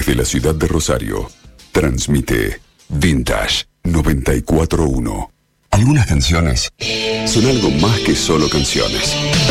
Desde la ciudad de Rosario, transmite Vintage 94.1. Algunas canciones son algo más que solo canciones.